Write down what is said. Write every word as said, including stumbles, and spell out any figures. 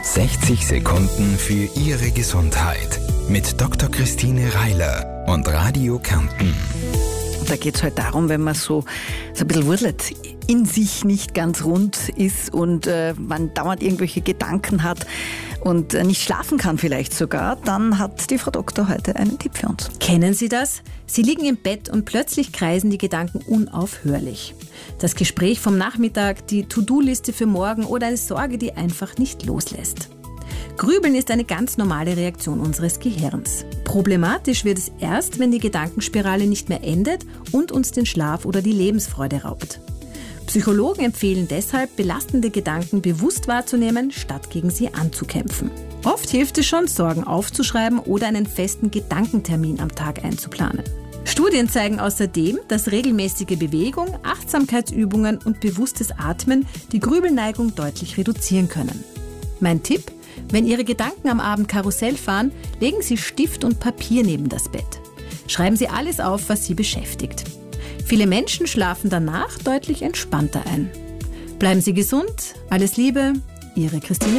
sechzig Sekunden für Ihre Gesundheit mit Doktor Christine Reiler und Radio Kärnten. Da geht es halt darum, wenn man so, so ein bisschen wurzelt, in sich nicht ganz rund ist und äh, man dauernd irgendwelche Gedanken hat und äh, nicht schlafen kann vielleicht sogar, dann hat die Frau Doktor heute einen Tipp für uns. Kennen Sie das? Sie liegen im Bett und plötzlich kreisen die Gedanken unaufhörlich. Das Gespräch vom Nachmittag, die To-Do-Liste für morgen oder eine Sorge, die einfach nicht loslässt. Grübeln ist eine ganz normale Reaktion unseres Gehirns. Problematisch wird es erst, wenn die Gedankenspirale nicht mehr endet und uns den Schlaf oder die Lebensfreude raubt. Psychologen empfehlen deshalb, belastende Gedanken bewusst wahrzunehmen, statt gegen sie anzukämpfen. Oft hilft es schon, Sorgen aufzuschreiben oder einen festen Gedankentermin am Tag einzuplanen. Studien zeigen außerdem, dass regelmäßige Bewegung, Achtsamkeitsübungen und bewusstes Atmen die Grübelneigung deutlich reduzieren können. Mein Tipp: Wenn Ihre Gedanken am Abend Karussell fahren, legen Sie Stift und Papier neben das Bett. Schreiben Sie alles auf, was Sie beschäftigt. Viele Menschen schlafen danach deutlich entspannter ein. Bleiben Sie gesund, alles Liebe, Ihre Christine